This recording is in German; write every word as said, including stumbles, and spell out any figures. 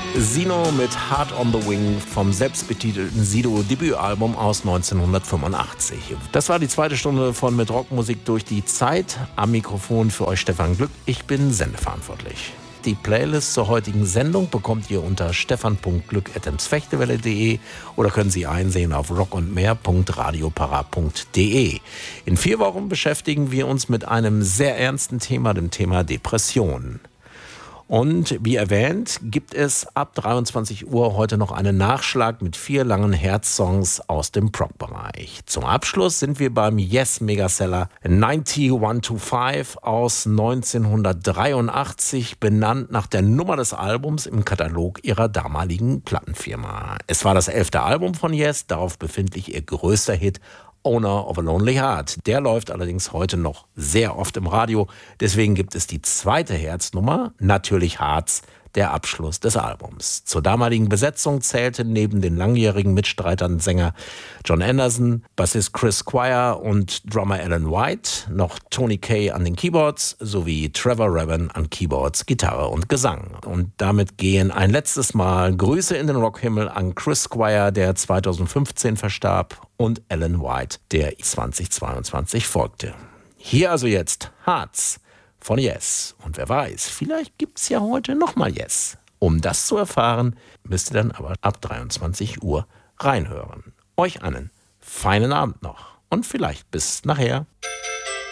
Sino mit Heart on the Wing vom selbstbetitelten Sido-Debütalbum aus neunzehnhundertfünfundachtzig. Das war die zweite Stunde von Mit Rockmusik durch die Zeit. Am Mikrofon für euch Stefan Glück. Ich bin sendeverantwortlich. Die Playlist zur heutigen Sendung bekommt ihr unter stefan punkt glück at emsfechtewelle punkt de oder können Sie einsehen auf rockundmehr punkt radiopara punkt de. In vier Wochen beschäftigen wir uns mit einem sehr ernsten Thema, dem Thema Depression. Und wie erwähnt, gibt es ab dreiundzwanzig Uhr heute noch einen Nachschlag mit vier langen Herzsongs aus dem Prog-Bereich. Zum Abschluss sind wir beim Yes-Megaseller neunzig einhundertfünfundzwanzig aus neunzehnhundertdreiundachtzig, benannt nach der Nummer des Albums im Katalog ihrer damaligen Plattenfirma. Es war das elfte Album von Yes, darauf befindlich ihr größter Hit Owner of a Lonely Heart. Der läuft allerdings heute noch sehr oft im Radio. Deswegen gibt es die zweite Herznummer, natürlich Hearts, der Abschluss des Albums. Zur damaligen Besetzung zählten neben den langjährigen Mitstreitern Sänger John Anderson, Bassist Chris Squire und Drummer Alan White noch Tony Kaye an den Keyboards sowie Trevor Rabin an Keyboards, Gitarre und Gesang. Und damit gehen ein letztes Mal Grüße in den Rockhimmel an Chris Squire, der zweitausendfünfzehn verstarb, und Alan White, der zweitausendzweiundzwanzig folgte. Hier also jetzt Hearts von Yes. Und wer weiß, vielleicht gibt's ja heute nochmal Yes. Um das zu erfahren, müsst ihr dann aber ab dreiundzwanzig Uhr reinhören. Euch einen feinen Abend noch und vielleicht bis nachher.